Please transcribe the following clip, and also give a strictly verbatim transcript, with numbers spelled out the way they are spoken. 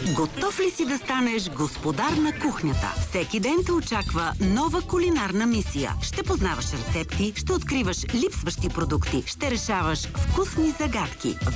Готов ли си да станеш господар на кухнята? Всеки ден те очаква нова кулинарна мисия. Ще познаваш рецепти, ще откриваш липсващи продукти, ще решаваш вкусни загадки.